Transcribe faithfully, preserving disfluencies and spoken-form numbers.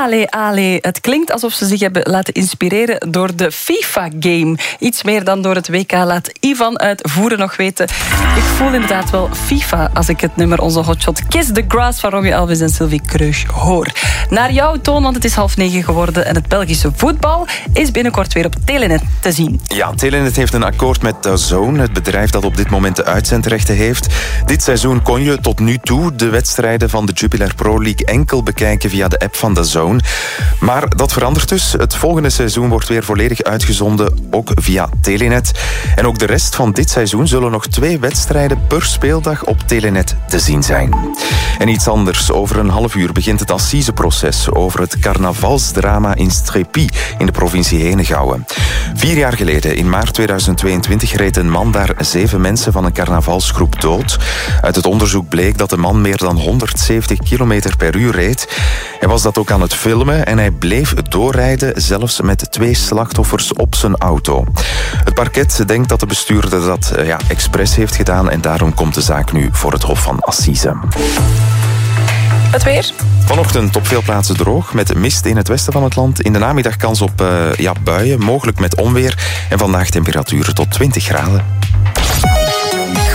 Ale, ale. Het klinkt alsof ze zich hebben laten inspireren door de FIFA-game. Iets meer dan door het W K laat Ivan uit Voeren nog weten. Ik voel inderdaad wel FIFA als ik het nummer Onze Hotshot Kiss the Grass van Romy Elvis en Sylvie Kreusch hoor. Naar jouw toon, want het is half negen geworden en het Belgische voetbal is binnenkort weer op Telenet te zien. Ja, Telenet heeft een akkoord met DAZN, het bedrijf dat op dit moment de uitzendrechten heeft. Dit seizoen kon je tot nu toe de wedstrijden van de Jupiler Pro League enkel bekijken via de app van DAZN. Maar dat verandert dus. Het volgende seizoen wordt weer volledig uitgezonden, ook via Telenet. En ook de rest van dit seizoen zullen nog twee wedstrijden per speeldag op Telenet te zien zijn. En iets anders. Over een half uur begint het assiseproces over het carnavalsdrama in Strépy in de provincie Henegouwen. Vier jaar geleden, in maart tweeduizend tweeëntwintig, reed een man daar zeven mensen van een carnavalsgroep dood. Uit het onderzoek bleek dat de man meer dan honderdzeventig kilometer per uur reed. Hij was dat ook aan het filmen en hij bleef doorrijden, zelfs met twee slachtoffers op zijn auto. Het parket denkt dat de bestuurder dat ja, expres heeft gedaan en daarom komt de zaak nu voor het Hof van Assise. Het weer? Vanochtend op veel plaatsen droog, met mist in het westen van het land. In de namiddag kans op uh, ja, buien, mogelijk met onweer. En vandaag temperaturen tot twintig graden.